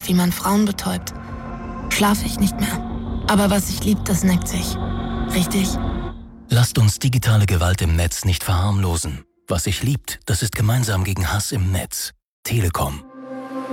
wie man Frauen betäubt, schlafe ich nicht mehr. Aber was sich liebt, das neckt sich. Richtig? Lasst uns digitale Gewalt im Netz nicht verharmlosen. Was sich liebt, das ist gemeinsam gegen Hass im Netz. Telekom.